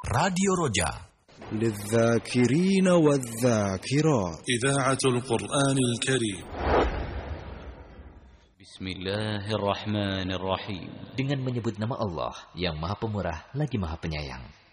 Radio Roja للذاكرين والذاكرات إذاعة القرآن الكريم. Bismillahirrahmanirrahim. Dengan menyebut nama Allah yang Maha Pemurah lagi Maha Penyayang.